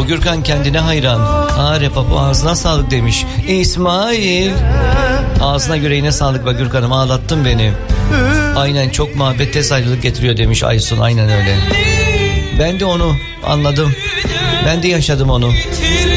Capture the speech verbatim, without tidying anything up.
Gürkan kendine hayran. Aa Repapo ağzına sağlık demiş. İsmail. Ağzına yüreğine sağlık be Gürkan'ım, ağlattın beni. Aynen, çok muhabbet tez ayrılık getiriyor demiş Aysun. Aynen öyle. Ben de onu anladım. Ben de yaşadım onu.